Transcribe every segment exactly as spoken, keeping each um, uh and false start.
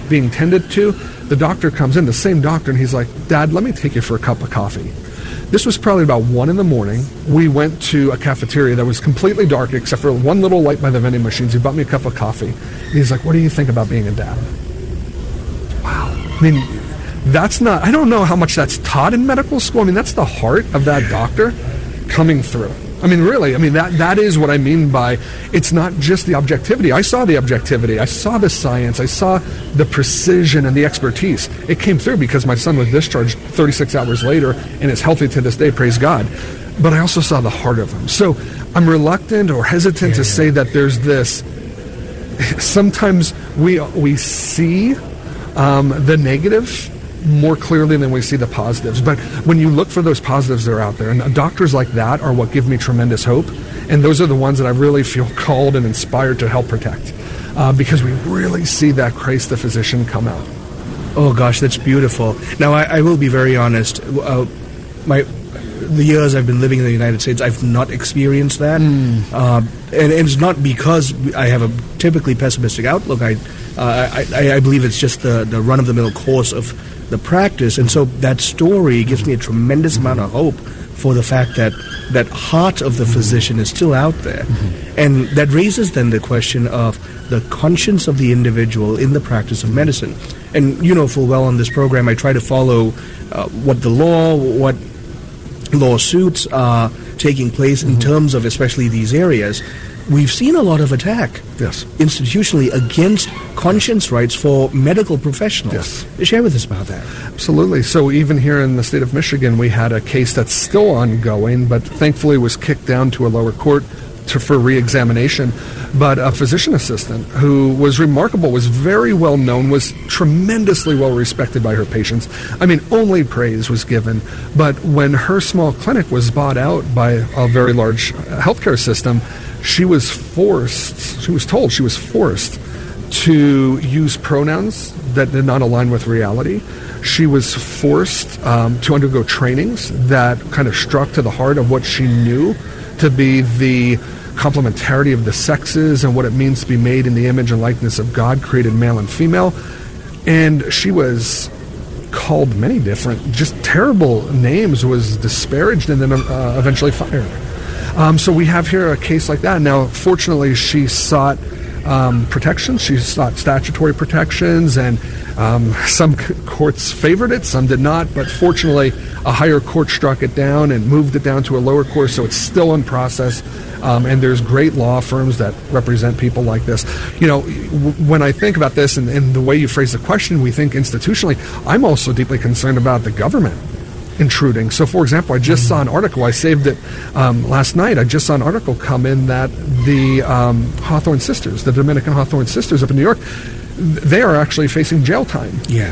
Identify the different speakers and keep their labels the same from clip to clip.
Speaker 1: being tended to. The doctor comes in, the same doctor, and he's like, Dad, let me take you for a cup of coffee. This was probably about one in the morning. We went to a cafeteria that was completely dark except for one little light by the vending machines. He bought me a cup of coffee. And he's like, what do you think about being a dad? Wow. I mean, that's not, I don't know how much that's taught in medical school. I mean, that's the heart of that doctor coming through. I mean, really, I mean, that that is what I mean by it's not just the objectivity. I saw the objectivity. I saw the science. I saw the precision and the expertise. It came through because my son was discharged thirty-six hours later and is healthy to this day, praise God. But I also saw the heart of him. So I'm reluctant or hesitant yeah, to yeah. say that there's this. Sometimes we, we see um, the negative more clearly than we see the positives. But when you look for those positives that are out there, and doctors like that are what give me tremendous hope, and those are the ones that I really feel called and inspired to help protect, uh, because we really see that Christ the physician come out.
Speaker 2: Oh gosh, that's beautiful. Now I, I will be very honest, uh, my the years I've been living in the United States, I've not experienced that, mm. uh, and, and it's not because I have a typically pessimistic outlook. I uh, I, I believe it's just the, the run-of-the-mill course of the practice, and so that story gives me a tremendous amount of hope for the fact that that heart of the physician is still out there. Mm-hmm. And that raises then the question of the conscience of the individual in the practice of medicine. And you know full well on this program I try to follow uh, what the law, what lawsuits are taking place in mm-hmm. terms of especially these areas. We've seen a lot of attack
Speaker 1: yes.
Speaker 2: institutionally against conscience rights for medical professionals.
Speaker 1: Yes.
Speaker 2: Share with us about that.
Speaker 1: Absolutely. So even here in the state of Michigan, we had a case that's still ongoing, but thankfully was kicked down to a lower court to, for re-examination. But a physician assistant who was remarkable, was very well known, was tremendously well respected by her patients. I mean, only praise was given. But when her small clinic was bought out by a very large healthcare system, she was forced, she was told she was forced to use pronouns that did not align with reality. She was forced um, to undergo trainings that kind of struck to the heart of what she knew to be the complementarity of the sexes and what it means to be made in the image and likeness of God, created male and female. And she was called many different, just terrible names, was disparaged and then uh, eventually fired. Um, so we have here a case like that. Now, fortunately, she sought um, protections. She sought statutory protections, and um, some c- courts favored it, some did not. But fortunately, a higher court struck it down and moved it down to a lower court, so it's still in process. Um, and there's great law firms that represent people like this. You know, w- when I think about this and, and the way you phrase the question, we think institutionally. I'm also deeply concerned about the government intruding. So, for example, I just saw an article, I saved it um, last night, I just saw an article come in that the um, Hawthorne Sisters, the Dominican Hawthorne Sisters up in New York, they are actually facing jail time.
Speaker 2: Yeah.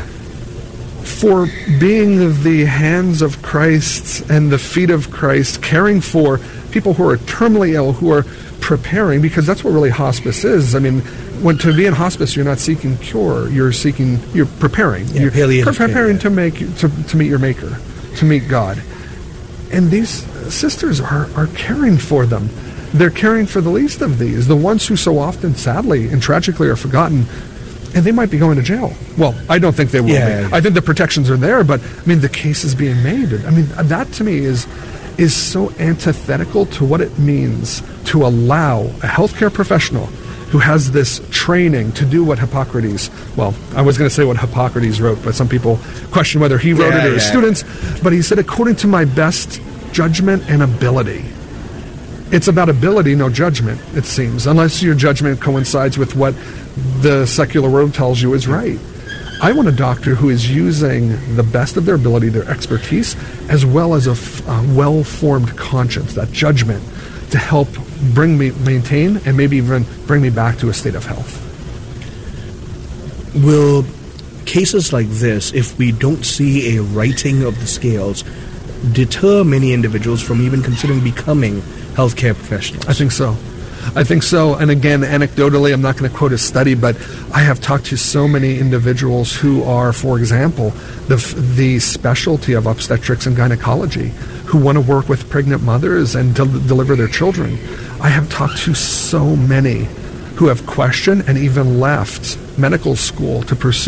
Speaker 1: For being the hands of Christ and the feet of Christ, caring for people who are terminally ill, who are preparing, because that's what really hospice is. I mean, when to be in hospice, you're not seeking cure, you're seeking, you're preparing.
Speaker 2: Yeah,
Speaker 1: you're preparing care, to make to, to meet your Maker, to meet God. And these sisters are, are caring for them. They're caring for the least of these, the ones who so often, sadly and tragically, are forgotten. And they might be going to jail. Well, I don't think they will
Speaker 2: yeah,
Speaker 1: be.
Speaker 2: yeah.
Speaker 1: I think the protections are there, but I mean, the case is being made. I mean, that to me is is so antithetical to what it means to allow a healthcare professional who has this training to do what Hippocrates, well, I was going to say what Hippocrates wrote, but some people question whether he wrote
Speaker 2: yeah,
Speaker 1: it or
Speaker 2: yeah.
Speaker 1: his students, but he said, according to my best judgment and ability. It's about ability, no judgment, it seems, unless your judgment coincides with what the secular world tells you is right. I want a doctor who is using the best of their ability, their expertise, as well as a, f- a well-formed conscience, that judgment, to help bring me, maintain, and maybe even bring me back to a state of health.
Speaker 2: Will cases like this, if we don't see a righting of the scales, deter many individuals from even considering becoming healthcare professionals?
Speaker 1: I think so. I think so. And again, anecdotally, I'm not going to quote a study, but I have talked to so many individuals who are, for example, the the specialty of obstetrics and gynecology, who want to work with pregnant mothers and del- deliver their children. I have talked to so many who have questioned and even left medical school to pursue